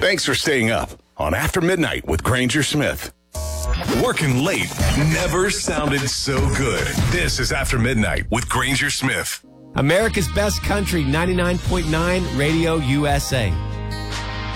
Thanks for staying up on After Midnight with Granger Smith. Working late never sounded so good. This is After Midnight with Granger Smith. America's Best Country, 99.9 Radio USA.